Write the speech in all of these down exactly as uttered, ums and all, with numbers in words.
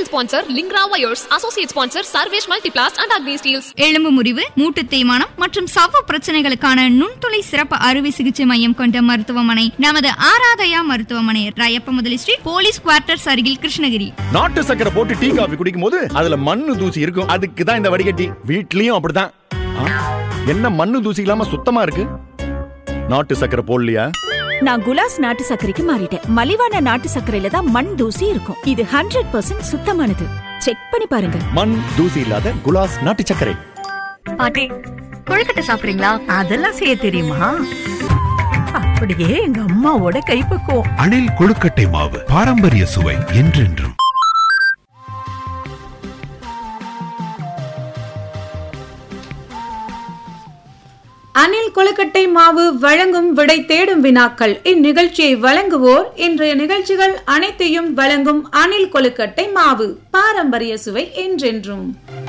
sponsor Lingra Wires, associate sponsor Sarvesh Multiplast and Agni Steels. எலும்பு முறிவு, மூட்டு தேய்மானம் மற்றும் சவ்வு பிரச்சனைகளுக்கான நுண்துளை சிறப்பு அறுவை சிகிச்சை மையம் கொண்ட மருத்துவமனை நமது ஆராதயா மருத்துவமனை, ராயப்ப முதலி ஸ்ட்ரீட், போலீஸ் குவார்ட்டர்ஸ் அருகில், கிருஷ்ணகிரி. நாட்டு சக்கரை போட்டு டீ காபி குடிக்கும் போது அதுல மண்ணு தூசி இருக்கும். அதுக்கு தான் இந்த வடிகட்டி. வீட்லயும் அப்படிதான். என்ன மண்ணு தூசி இல்லாம சுத்தமா இருக்கு? நாட்டு சக்கரை போடலையா? நான் குலாஸ் நாட்டு சர்க்கரைக்கு மாறிட்டேன். மலிவான நாட்டு சர்க்கரையில தான் மண் தூசி இருக்கும். இது ஹண்ட்ரட் பர்சன்ட் சுத்தமானது. செக் பண்ணி பாருங்க. மண் தூசி இல்லாத குலாஸ் நாட்டு சர்க்கரை. பாட்டி, கொழுக்கட்டை சாப்பிடுறீங்களா? அதெல்லாம் செய்ய தெரியுமா? அப்படியே எங்க அம்மாவோட கைப்பக்குவம். அணில் கொழுக்கட்டை மாவு, பாரம்பரிய சுவை என்றென்றும். அணில் கொழுக்கட்டை மாவு வழங்கும் விடை தேடும் வினாக்கள். இந்நிகழ்ச்சியை வழங்குவோர் இன்றைய நிகழ்ச்சிகள் அனைத்தையும் வழங்கும் அணில் கொழுக்கட்டை மாவு, பாரம்பரிய சுவை என்றென்றும்.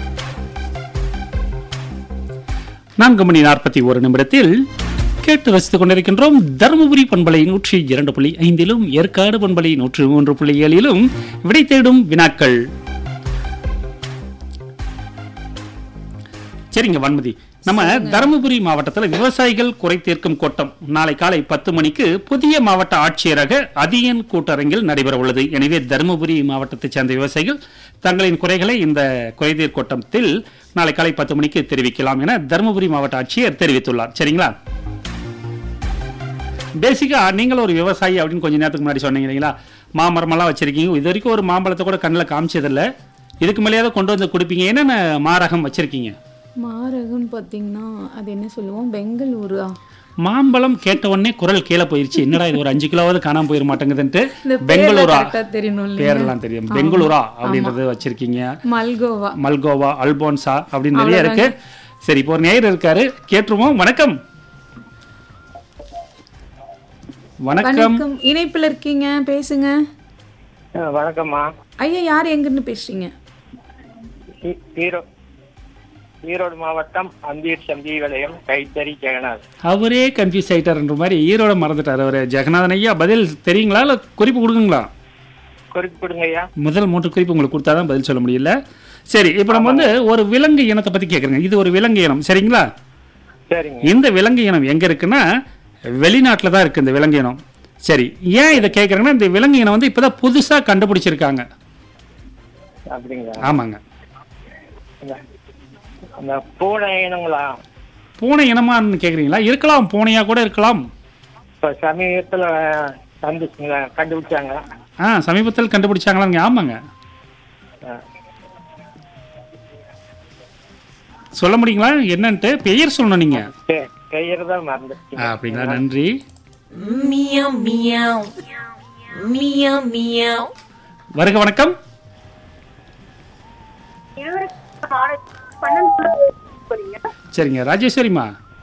நான்கு மணி நாற்பத்தி ஒரு நிமிடத்தில் கேட்டு ரசித்துக் கொண்டிருக்கின்றோம். தருமபுரி பண்பலை நூற்றி இரண்டு புள்ளி ஐந்திலும் ஏற்காடு பண்பலை நூற்றி மூன்று புள்ளி ஏழிலும் விடை தேடும் வினாக்கள். சரிங்க வன்மதி, நம்ம தருமபுரி மாவட்டத்தில் விவசாயிகள் குறை தீர்க்கும் கூட்டம் நாளை காலை பத்து மணிக்கு புதிய மாவட்ட ஆட்சியரக அதியன் கூட்டரங்கில் நடைபெற உள்ளது. எனவே தருமபுரி மாவட்டத்தைச் சேர்ந்த விவசாயிகள் தங்களின் குறைகளை இந்த குறைதீர் கூட்டத்தில் நாளை காலை பத்து மணிக்கு தெரிவிக்கலாம் என தருமபுரி மாவட்ட ஆட்சியர் தெரிவித்துள்ளார். சரிங்களா? பேசிக்கா நீங்கள் ஒரு விவசாயி அப்படின்னு கொஞ்ச நேரத்துக்கு முன்னாடி சொன்னீங்க இல்லைங்களா? மாமரமெல்லாம் வச்சிருக்கீங்க. இது வரைக்கும் ஒரு மாம்பழத்தை கூட கண்ணில் காமிச்சதில்லை. இதுக்கு மேலேயாவது கொண்டு வந்து கொடுப்பீங்க. என்னென்ன மாரகம் வச்சிருக்கீங்க? மாரகம் பார்த்தீங்கன்னா அது என்ன சொல்லுவோம், பெங்களூரா. மாம்பழம் கேட்ட உடனே குரல் கீழே போயிருச்சு. என்னடா இது ஒரு அஞ்சு கிலோவாவது காணாம போயிட மாட்டேங்குதுன்ட்டு பெங்களூரா பேரெல்லாம் தெரியும். பெங்களூரா அப்படின்றது வச்சிருக்கீங்க. மல்கோவா, மல்கோவா, அல்போன்சா அப்படின்னு நிறைய இருக்கு. சரி, இப்போ ஒரு நேயர் இருக்காரு, கேட்டுருவோம். வணக்கம். வணக்கம், இணைப்புல இருக்கீங்க, பேசுங்க. வணக்கம்மா. ஐயா, யார் எங்கிருந்து பேசுறீங்க? ஈரோடு மாவட்டம் அம்பீர் சந்தி வலயம் கைத்தறி ஜெகநாத். அவரே கன்ஃபியூஸ் ஆயிட்டாருன்ற மாதிரி ஈரோட மறந்துட்டார் அவரு. ஜெகநாதன் ஐயா, பதில் தெரியுங்களா இல்ல குறிப்பு கொடுக்குங்களா? குறிப்பு கொடுங்க ஐயா. முதல் மூன்று குறிப்பு உங்களுக்கு கொடுத்தாதான் பதில் சொல்ல முடியல. சரி, இப்ப நம்ம வந்து ஒரு விலங்கு இனத்தை பத்தி கேக்குறேங்க. இது ஒரு விலங்கு இனம், சரிங்களா? சரிங்க. இந்த விலங்கு இனம் எங்க இருக்குன்னா வெளிநாட்டுல தான் இருக்கு இந்த விலங்கு இனம். சரி, ஏன் இதை கேட்கறாங்கன்னா இந்த விலங்கு இனம் வந்து இப்பதான் புதுசா கண்டுபிடிச்சிருக்காங்க. அப்படிங்களா? ஆமாங்க. அந்த பூனை இனங்களா? பூனை இனமான்னு கேக்குறீங்களா? இருக்கலாம், பூனையா கூட இருக்கலாம். இப்ப சமீபத்துல கண்டுபிடிச்சாங்க. ஆ, சமீபத்தில் கண்டுபிடிச்சாங்களாங்க. ஆமாங்க. சொல்ல முடியுங்களா என்னன்ட்டு? பெயர் சொல்லணும் நீங்க. பெயர் தான் மறந்துட்டீங்க. அப்படிங்களா? நன்றி. Meow meow meow meow. வருக வணக்கம். சரிங்க ராஜேஸ்வரிமா,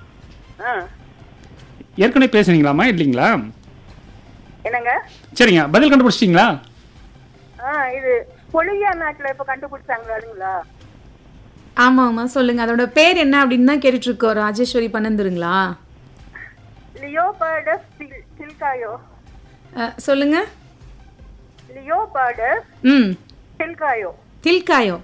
ஏற்கனவே பேசுனீங்களாமா இல்லைங்களா? என்னங்க? சரிங்க, பதில் கண்டுபிடிச்சிட்டீங்களா? இது பொலிவியா நாட்டுல இப்ப கண்டுபிடிச்சாங்களா? ஆமா ஆமா, சொல்லுங்க. அதோட பேர் என்ன அப்படின்னு தான் கேட்டுட்டு இருக்கோம். ராஜேஸ்வரி பண்ணந்துருங்களா? லியோபார்டஸ் டில்காயோ. சொல்லுங்க. லியோபார்டஸ் ம் டில்காயோ. டில்காயோ.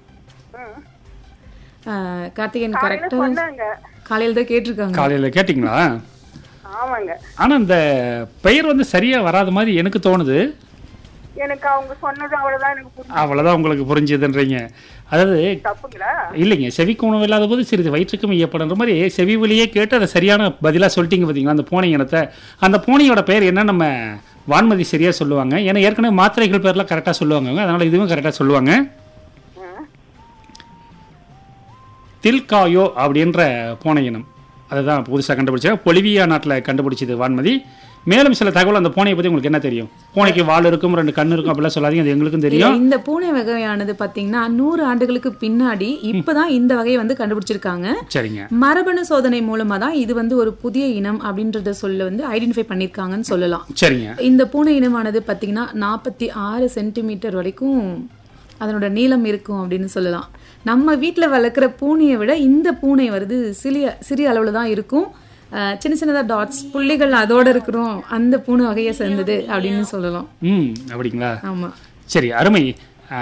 கார்த்திகேயன் கரெக்ட்டா காலையில தான் கேட்டிருக்காங்க. காலையில கேட்டிங்களா? ஆமாங்க. ஆனா இந்த பெயர் வந்து சரியா வராத மாதிரி எனக்கு தோணுது. எனக்கு அவங்க சொன்னது அவ்வளவுதான் எனக்கு புரிஞ்சது. அவ்வளவுதான் உங்களுக்கு புரிஞ்சதுன்றீங்க. அதாவது தப்புங்களா? இல்லைங்க, செவிக்கு உணவு இல்லாத போது சிறிது வயிற்றுக்கும் ஐயப்படுற மாதிரி செவி வழியே கேட்டு அதை சரியான பதிலா சொல்லிட்டீங்க பாத்தீங்களா? அந்த பூனை இனத்தை, அந்த பூனையோட பெயர் என்ன நம்ம வான்மதி சரியா சொல்லுவாங்க. ஏன்னா ஏற்கனவே மாத்திரைகள் பேர்லாம் கரெக்டா சொல்லுவாங்க, அதனால இதுவும் கரெக்டா சொல்லுவாங்க. தில்காயோ அப்படின்ற பூனை இனம் அதுதான் புதுசாக கண்டுபிடிச்சாங்க. பொலிவியா நாட்டில் கண்டுபிடிச்சது வான்மதி. மேலும் சில தகவல் அந்த பூனையை பத்தி உங்களுக்கு என்ன தெரியும்? பூனைக்கு வால் இருக்கும், ரெண்டு கண்ணு இருக்கும் அப்படிலாம் சொல்லாதீங்க, அது எங்களுக்கும் தெரியும். இந்த பூனை வகையானது பாத்தீங்கன்னா நூறு ஆண்டுகளுக்கு பின்னாடி இப்பதான் இந்த வகையை வந்து கண்டுபிடிச்சிருக்காங்க. சரிங்க. மரபணு சோதனை மூலமா தான் இது வந்து ஒரு புதிய இனம் அப்படின்றத சொல்ல வந்து ஐடென்டிஃபை பண்ணிருக்காங்கன்னு சொல்லலாம். சரிங்க. இந்த பூனை இனமானது பாத்தீங்கன்னா நாற்பத்தி ஆறு சென்டிமீட்டர் வரைக்கும் அதனோட நீளம் இருக்கும் அப்படின்னு சொல்லலாம். நம்ம வீட்டில் வளர்க்குற பூனையை விட இந்த பூனை வருது சிறிய சிறிய அளவில் தான் இருக்கும். சின்ன சின்னதாக டாட்ஸ் புள்ளிகள் அதோட இருக்கிறோம். அந்த பூனை வகையை சேர்ந்தது அப்படின்னு சொல்லலாம். ம் அப்படிங்களா? ஆமாம். சரி, அருமை.